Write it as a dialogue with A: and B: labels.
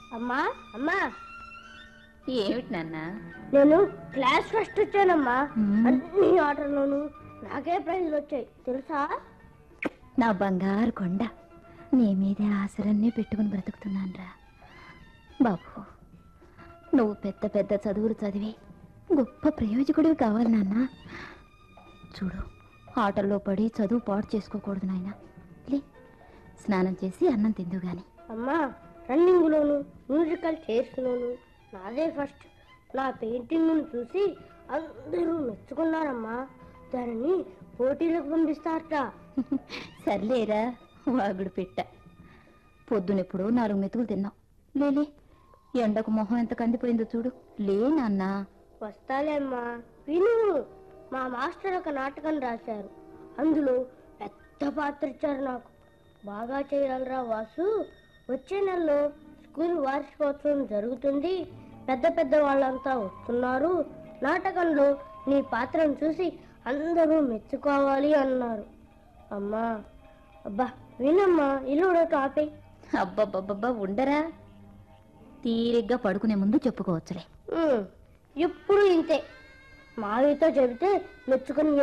A: అమ్మా అమ్మా,
B: ఏమిటి నాన్న?
A: నేను క్లాస్ ఫస్ట్ వచ్చానమ్మా. అన్ని ఆటల్లోనూ నాకే ప్రైజ్లు వచ్చాయి తెలుసా?
B: నా బంగారు కొండ, నీ మీదే ఆశలన్నీ పెట్టుకుని బ్రతుకుతున్నానురా బాబు. నువ్వు పెద్ద పెద్ద చదువులు చదివి గొప్ప ప్రయోజకుడివి కావాలి నాన్న. చూడు, ఆటల్లో పడి చదువు పాడు చేసుకోకూడదు నాయన. లే, స్నానం చేసి అన్నం తిందు గాని.
A: అమ్మా, రన్నింగ్లోను మ్యూజికల్ చైర్స్లోను నాదే ఫస్ట్. నా పెయింటింగ్ను చూసి అందరూ మెచ్చుకున్నారమ్మా. దానిని పోటీలకు పంపిస్తారట.
B: సర్లేరా వాగుడు పెట్ట. పొద్దునెప్పుడు 4 మెతుకులు తిన్నావు. లేలే, ఎండకు మొహం ఎంత కందిపోయిందో చూడు. లే నాన్న.
A: వస్తాలే అమ్మా, విను. మా మాస్టర్ ఒక నాటకం రాశారు. అందులో పెద్ద పాత్ర ఇచ్చారు నాకు. బాగా చేయాలరా వాసు. వచ్చే నెలలో స్కూల్ వార్షికోత్సవం జరుగుతుంది. పెద్ద పెద్ద వాళ్ళంతా వస్తున్నారు. నాటకంలో నీ పాత్రను చూసి అందరూ మెచ్చుకోవాలి అన్నారు. అమ్మా, అబ్బా వినమ్మా, ఇల్లు టాపే.
B: అబ్బబ్బబ్బబ్బా, ఉండరా. తీరిగ్గా పడుకునే ముందు చెప్పుకోవచ్చులే.
A: ఎప్పుడు ఇంతే. మావితో చెబితే మెచ్చుకొని